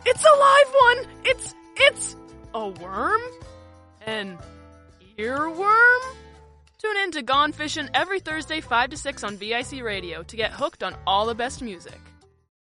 It's a live one! It's a worm? An earworm? Tune in to Gone Fishin' every Thursday 5 to 6 on VIC Radio to get hooked on all the best music.